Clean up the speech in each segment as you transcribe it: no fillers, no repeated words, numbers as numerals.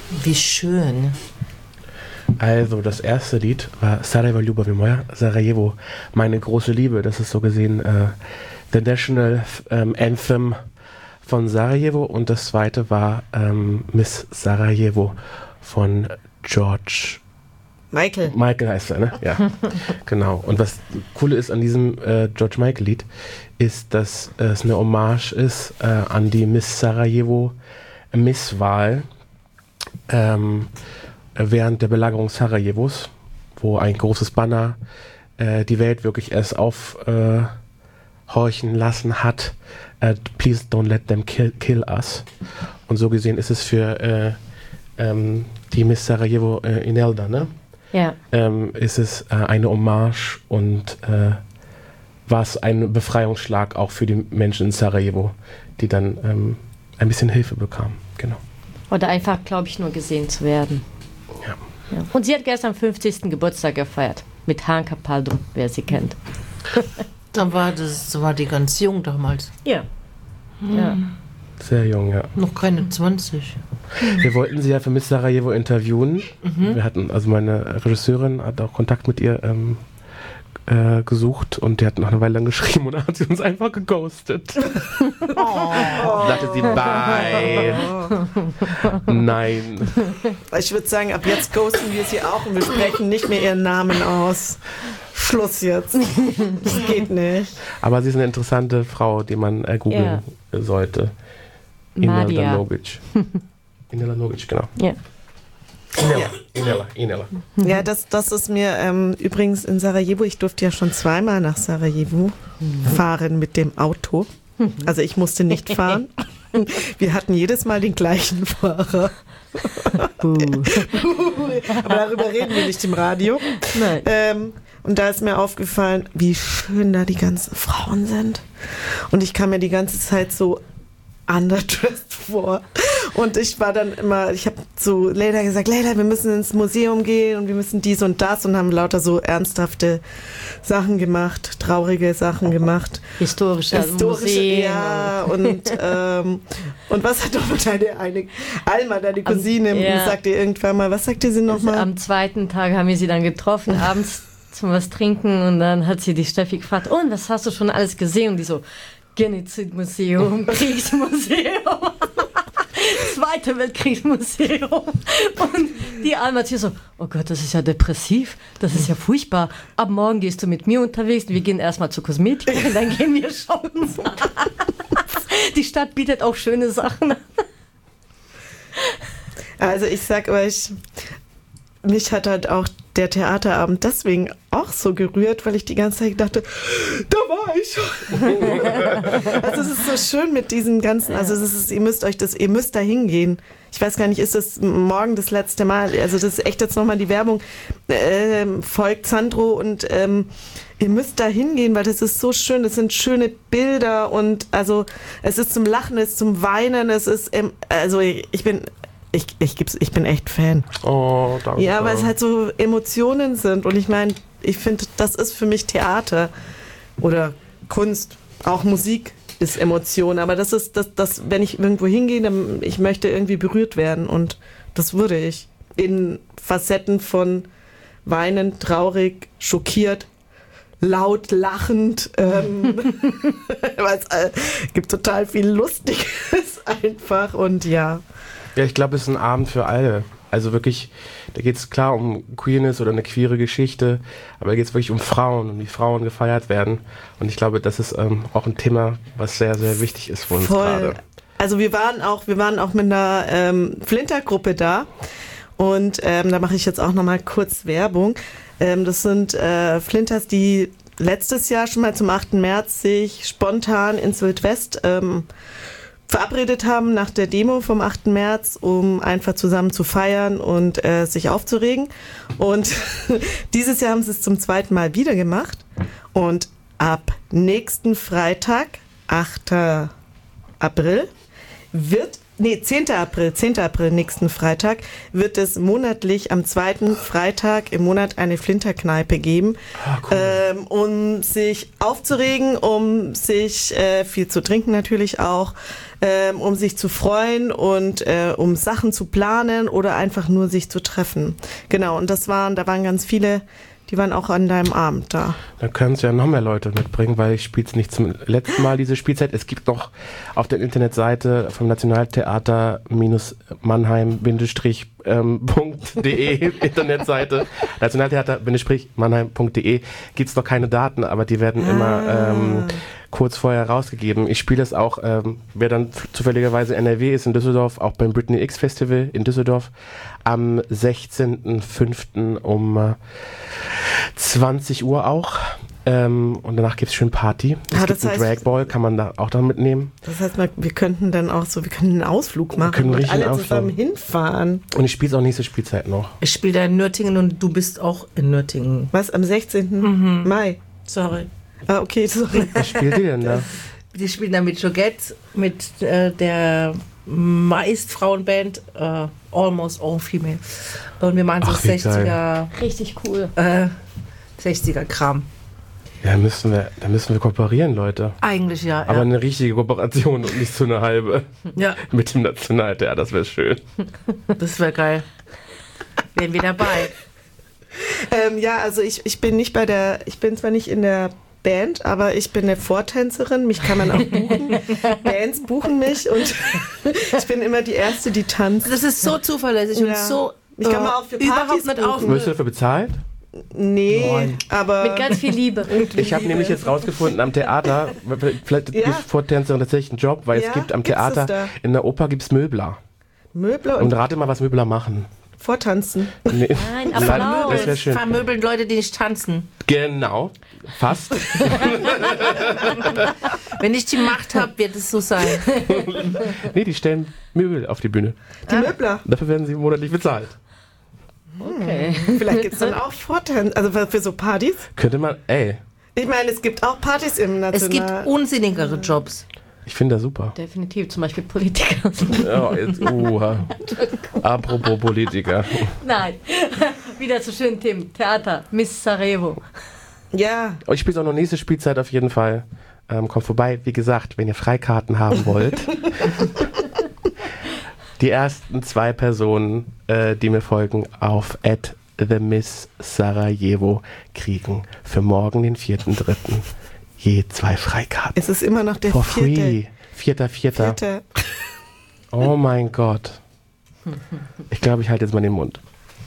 Wie schön. Also das erste Lied war Sarajevo Ljubav moja, Sarajevo, meine große Liebe. Das ist so gesehen der National Anthem von Sarajevo. Und das zweite war Miss Sarajevo von George Michael heißt er, ne? Ja, genau. Und was cool ist an diesem George Michael Lied, ist, dass es eine Hommage ist an die Miss Sarajevo Misswahl während der Belagerung Sarajevos, wo ein großes Banner die Welt wirklich erst aufhorchen lassen hat. Please don't let them kill us. Und so gesehen ist es für die Miss Sarajevo Inelda, ne? Ja. Ist es eine Hommage und war es ein Befreiungsschlag auch für die Menschen in Sarajevo, die dann ein bisschen Hilfe bekamen. Genau. Oder einfach, glaube ich, nur gesehen zu werden. Ja. Ja. Und sie hat gestern 50. Geburtstag gefeiert. Mit Han Capaldo, wer sie kennt. Da war die ganz jung damals. Ja. Ja. Sehr jung, ja. Noch keine 20. Wir wollten sie ja für Miss Sarajevo interviewen. Wir hatten, also meine Regisseurin hat auch Kontakt mit ihr gesucht und die hat noch eine Weile lang geschrieben und dann hat sie uns einfach geghostet. Sagte sie, bye. Nein. Ich würde sagen, ab jetzt ghosten wir sie auch und wir sprechen nicht mehr ihren Namen aus. Schluss jetzt. Das geht nicht. Aber sie ist eine interessante Frau, die man googeln sollte. Nadia. Inela Nogic, genau. Ja. Inela. Ja, das ist mir übrigens in Sarajevo, ich durfte ja schon zweimal nach Sarajevo fahren mit dem Auto. Also ich musste nicht fahren. Wir hatten jedes Mal den gleichen Fahrer. Aber darüber reden wir nicht im Radio. Nein. Und da ist mir aufgefallen, wie schön da die ganzen Frauen sind. Und ich kam mir die ganze Zeit so underdressed vor. Und ich war dann immer, ich habe zu Leila gesagt, Leila, wir müssen ins Museum gehen und wir müssen dies und das und haben lauter so ernsthafte Sachen gemacht, traurige Sachen gemacht. Historische Museen. Ja, und was hat doch deine Alma, deine Cousine, sagte irgendwann mal, was sagte sie nochmal? Am zweiten Tag haben wir sie dann getroffen, abends zum was trinken und dann hat sie die Steffi gefragt, und was hast du schon alles gesehen? Und die so, Genozidmuseum, Kriegsmuseum, Zweite Weltkriegsmuseum. Und die Alma hat hier so, oh Gott, das ist ja depressiv, das ist ja furchtbar. Ab morgen gehst du mit mir unterwegs, wir gehen erstmal zur Kosmetik und dann gehen wir shoppen. Die Stadt bietet auch schöne Sachen. Also ich sag euch, mich hat halt auch der Theaterabend deswegen auch so gerührt, weil ich die ganze Zeit dachte, da war ich schon. Also es ist so schön mit diesen ganzen, also ihr müsst da hingehen. Ich weiß gar nicht, ist das morgen das letzte Mal? Also das ist echt jetzt nochmal die Werbung. Folgt Sandro und ihr müsst da hingehen, weil das ist so schön, das sind schöne Bilder und also es ist zum Lachen, es ist zum Weinen, es ist, also ich bin echt Fan. Oh, danke. Ja, weil es halt so Emotionen sind. Und ich meine, ich finde, das ist für mich Theater oder Kunst. Auch Musik ist Emotion. Aber das ist das, wenn ich irgendwo hingehe, dann ich möchte irgendwie berührt werden. Und das würde ich. In Facetten von weinend, traurig, schockiert, laut, lachend. Weil es gibt total viel Lustiges einfach. Und ja. Ja, ich glaube, es ist ein Abend für alle. Also wirklich, da geht es klar um Queerness oder eine queere Geschichte, aber da geht es wirklich um Frauen und wie Frauen gefeiert werden. Und ich glaube, das ist auch ein Thema, was sehr, sehr wichtig ist für uns gerade. Also wir waren auch mit einer Flinter-Gruppe da und da mache ich jetzt auch nochmal kurz Werbung. Das sind Flinters, die letztes Jahr schon mal zum 8. März sich spontan ins Wildwest verabredet haben nach der Demo vom 8. März, um einfach zusammen zu feiern und sich aufzuregen. Und dieses Jahr haben sie es zum 2. Mal wieder gemacht. Und ab nächsten Freitag, 8. April, wird 10. April, nächsten Freitag, wird es monatlich am 2. Freitag im Monat eine Flinterkneipe geben, um sich aufzuregen, um sich viel zu trinken natürlich auch, um sich zu freuen und um Sachen zu planen oder einfach nur sich zu treffen. Genau, und da waren ganz viele, die waren auch an deinem Abend da. Da können es ja noch mehr Leute mitbringen, weil ich spiele es nicht zum letzten Mal, diese Spielzeit. Es gibt noch auf der Internetseite vom Nationaltheater Mannheim-.de Internetseite Nationaltheater-Mannheim.de gibt es noch keine Daten, aber die werden immer kurz vorher rausgegeben. Ich spiele es auch, wer dann zufälligerweise NRW ist, in Düsseldorf, auch beim Britney X Festival in Düsseldorf am 16.05. um 20 Uhr auch. Und danach gibt es schön Party. Es gibt einen Dragball, kann man da auch dann mitnehmen. Das heißt, wir könnten dann auch so, wir können einen Ausflug machen und alle zusammen hinfahren. Und ich spiele es auch nächste Spielzeit noch. Ich spiele da in Nürtingen und du bist auch in Nürtingen. Was, am 16. Mai? Sorry. Ah, okay, sorry. Was spielt ihr denn da? Die spielen da mit Joguette, mit der meist Frauenband Almost All Female. Und wir machen so 60er. Richtig cool. 60er Kram. Ja, da müssen wir kooperieren, Leute. Eigentlich ja. Aber eine richtige Kooperation und nicht so eine halbe. Ja. Mit dem Nationaltheater, das wäre schön. Das wäre geil. Wären wir dabei. Ja, also ich bin zwar nicht in der Band, aber ich bin eine Vortänzerin, mich kann man auch buchen. Bands buchen mich und ich bin immer die Erste, die tanzt. Das ist so zuverlässig und so ich kann mal auch für Partys buchen. Wirst du dafür bezahlt? Nee, Nein. aber... Mit ganz viel Liebe. Ich habe nämlich jetzt rausgefunden, am Theater, vielleicht ist Vortänzerin tatsächlich ein Job, weil es gibt am Theater, in der Oper gibt es Möbler. Möbler und rate mal, was Möbler machen. Vortanzen. Nee. Nein, Applaus. Das wäre schön. Vermöbeln Leute, die nicht tanzen. Genau, fast. Wenn ich die Macht habe, wird es so sein. Nee, die stellen Möbel auf die Bühne. Die Möbler? Dafür werden sie monatlich bezahlt. Okay. Vielleicht gibt es dann auch Vortanzen, also für so Partys. Könnte man, Ich meine, es gibt auch Partys im National... Es gibt unsinnigere Jobs. Ich finde das super. Definitiv, zum Beispiel Politiker. Ja, jetzt, apropos Politiker. Nein, wieder zu schönen Themen. Theater, Miss Sarajevo. Ja. Ich spiele auch noch nächste Spielzeit auf jeden Fall. Kommt vorbei, wie gesagt, wenn ihr Freikarten haben wollt. Die ersten 2 Personen, die mir folgen, auf @TheMissSarajevo kriegen für morgen, den 4.3. je 2 Freikarten. Es ist immer noch der For 4. free. 4.4. Oh mein Gott. Ich glaube, ich halte jetzt mal den Mund.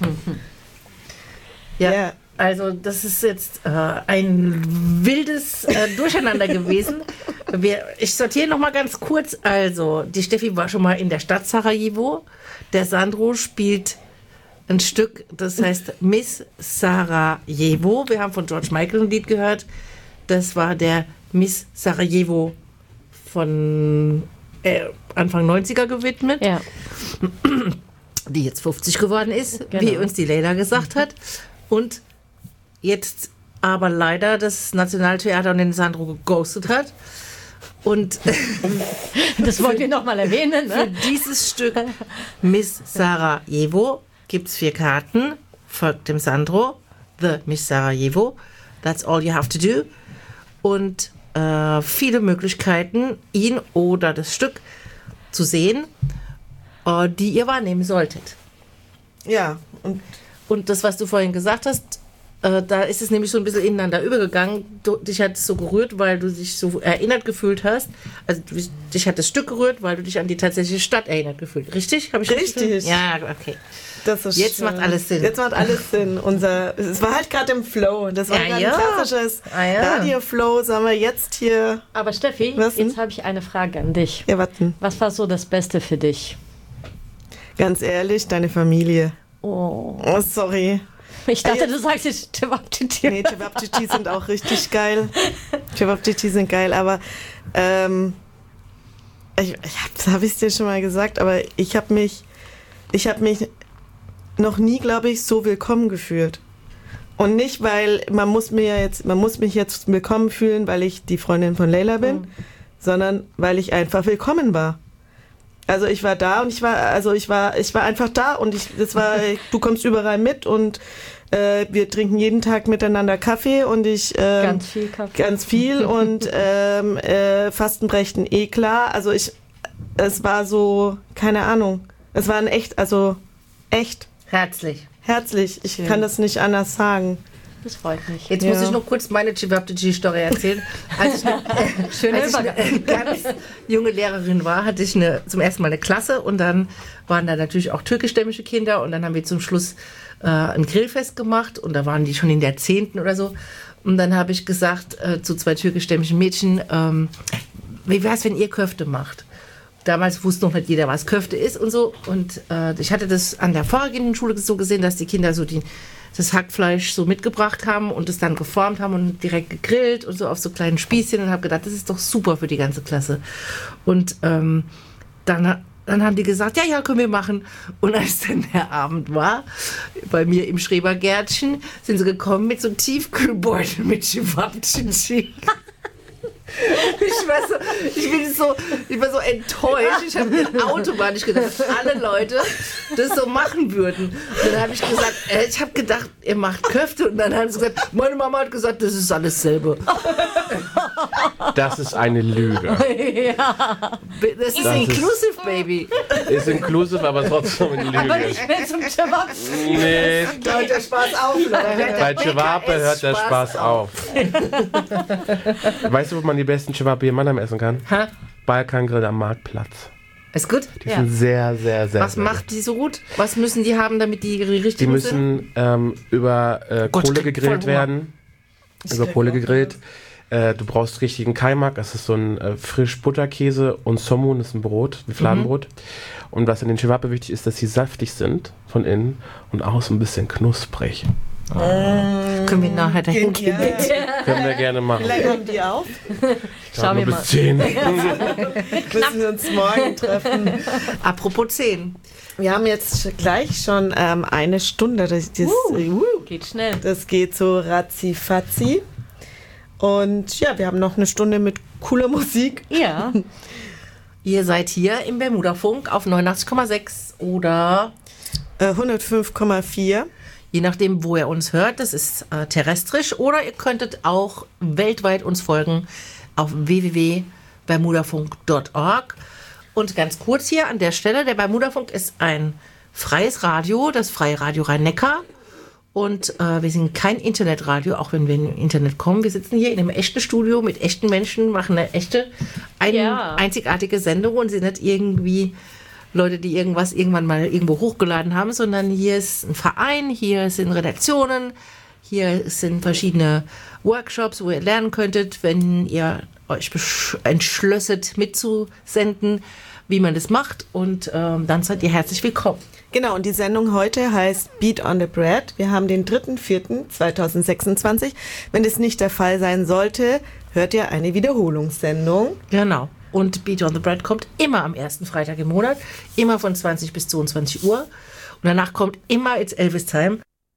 Ja, also das ist jetzt ein wildes Durcheinander gewesen. Ich sortiere noch mal ganz kurz. Also, die Steffi war schon mal in der Stadt Sarajevo. Der Sandro spielt ein Stück, das heißt Miss Sarajevo. Wir haben von George Michael ein Lied gehört. Das war der Miss Sarajevo von Anfang 90er gewidmet. Ja. Die jetzt 50 geworden ist, Genau. wie uns die Leila gesagt hat. Und jetzt aber leider das Nationaltheater den Sandro geghostet hat. Und Das wollten wir nochmal erwähnen. für Ne? dieses Stück Miss Sarajevo gibt es 4 Karten. Folgt dem Sandro. The Miss Sarajevo. That's all you have to do. Und viele Möglichkeiten, ihn oder das Stück zu sehen, die ihr wahrnehmen solltet. Ja. Und das, was du vorhin gesagt hast, da ist es nämlich so ein bisschen ineinander übergegangen. Dich hat es so gerührt, weil du dich so erinnert gefühlt hast. Also dich hat das Stück gerührt, weil du dich an die tatsächliche Stadt erinnert gefühlt. Richtig? Hab ich Richtig. Ja, okay. Das ist Jetzt macht alles Sinn. Jetzt macht alles Sinn. Es war halt gerade im Flow. Das war gerade ein klassisches Radio-Flow. Sagen wir jetzt hier. Aber Steffi, Was denn? jetzt habe ich eine Frage an dich. Ja, warten. Was war so das Beste für dich? Ganz ehrlich, deine Familie. Oh. Oh, sorry. Ich dachte, du sagst jetzt Cevapcici. Nee, Cevapcici sind auch richtig geil. Cevapcici sind geil, aber das habe ich dir schon mal gesagt, aber ich habe mich noch nie, glaube ich, so willkommen gefühlt. Und nicht, weil man muss mich jetzt willkommen fühlen, weil ich die Freundin von Leila bin, sondern weil ich einfach willkommen war. Also ich war da und ich war einfach da und du kommst überall mit und wir trinken jeden Tag miteinander Kaffee und ganz viel Kaffee. Ganz viel und Fastenbrechen klar. Also es war so, keine Ahnung. Es war echt. Herzlich. Ich kann das nicht anders sagen. Das freut mich. Jetzt muss ich noch kurz meine Chivapchichi-Story erzählen. Als ich eine ganz junge Lehrerin war, hatte ich zum ersten Mal eine Klasse und dann waren da natürlich auch türkischstämmige Kinder und dann haben wir zum Schluss ein Grillfest gemacht und da waren die schon in der 10. oder so. Und dann habe ich gesagt zu 2 türkischstämmigen Mädchen, wie wäre es, wenn ihr Köfte macht? Damals wusste noch nicht jeder, was Köfte ist und so. Und ich hatte das an der vorhergehenden Schule so gesehen, dass die Kinder so das Hackfleisch so mitgebracht haben und es dann geformt haben und direkt gegrillt und so auf so kleinen Spießchen und habe gedacht, das ist doch super für die ganze Klasse. Und dann haben die gesagt, ja, können wir machen. Und als dann der Abend war, bei mir im Schrebergärtchen, sind sie gekommen mit so einem Tiefkühlbeutel mit Chivapchichi. Ich war so enttäuscht. Ich habe mit automatisch gedacht, dass alle Leute das so machen würden. Und dann habe ich gesagt, ich habe gedacht, ihr macht Köfte. Und dann haben sie gesagt, meine Mama hat gesagt, das ist alles selbe. Das ist eine Lüge. Ja. Das ist inclusive, Baby. Ist inclusive, aber trotzdem eine Lüge. Aber nicht mehr zum Cevap. Nee, Da hört der Spaß auf, Leute. bei Cevape hört der Spaß auf. Weißt du, wo man die besten Cevape in Mannheim essen kann? Ha? Balkangrill am Marktplatz. Ist gut? Die sind sehr, sehr, sehr Was sehr macht die so gut? Was müssen die haben, damit die richtig Die gut sind? müssen über Gott, Kohle voll gegrillt Hunger. werden. Über Kohle gegrillt. Du brauchst richtigen Kaimak, das ist so ein frisch Butterkäse und Somun ist ein Brot, wie Fladenbrot. Und was in den Cevape wichtig ist, dass sie saftig sind von innen und außen ein bisschen knusprig. Können wir nachher dahin gehen? Können wir gerne machen. Wie lange haben die auf? Schauen wir Nur mal. bis 10. Müssen wir uns morgen treffen. Apropos 10. Wir haben jetzt gleich schon eine Stunde. Geht schnell. Das geht so ratzi-fatzi. Und ja, wir haben noch eine Stunde mit cooler Musik. Ja. Ihr seid hier im Bermuda-Funk auf 89,6 oder 105,4. je nachdem, wo ihr uns hört. Das ist terrestrisch oder ihr könntet auch weltweit uns folgen auf www.bermudafunk.org. Und ganz kurz hier an der Stelle, der Bermudafunk ist ein freies Radio, das Freie Radio Rhein-Neckar. Und wir sind kein Internetradio, auch wenn wir in Internet kommen. Wir sitzen hier in einem echten Studio mit echten Menschen, machen eine echte, einzigartige Sendung und sind nicht irgendwie Leute, die irgendwas irgendwann mal irgendwo hochgeladen haben, sondern hier ist ein Verein, hier sind Redaktionen, hier sind verschiedene Workshops, wo ihr lernen könntet, wenn ihr euch entschlösset mitzusenden, wie man das macht. Und dann seid ihr herzlich willkommen. Genau, und die Sendung heute heißt Beat on the Bread. Wir haben den 3.4.2026. Wenn es nicht der Fall sein sollte, hört ihr eine Wiederholungssendung. Genau. Und Beat on the Bread kommt immer am ersten Freitag im Monat, immer von 20 bis 22 Uhr. Und danach kommt immer It's Elvis Time.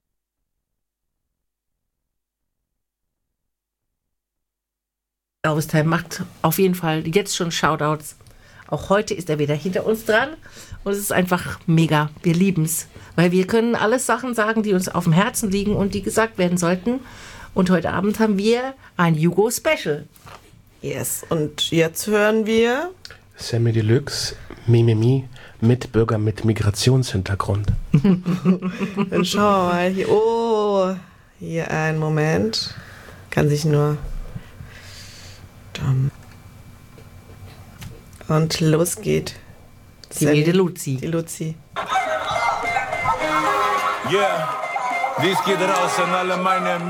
Elvis Time macht auf jeden Fall jetzt schon Shoutouts. Auch heute ist er wieder hinter uns dran und es ist einfach mega. Wir lieben es, weil wir können alles Sachen sagen, die uns auf dem Herzen liegen und die gesagt werden sollten. Und heute Abend haben wir ein Jugo Special. Yes, und jetzt hören wir Sammy Deluxe, Mimimi, Mitbürger mit Migrationshintergrund. Dann schauen wir mal hier. Oh, hier einen Moment. Kann sich nur. Und los geht. Die wilde Luzi. Die Luzi. Yeah, dies geht raus an alle meine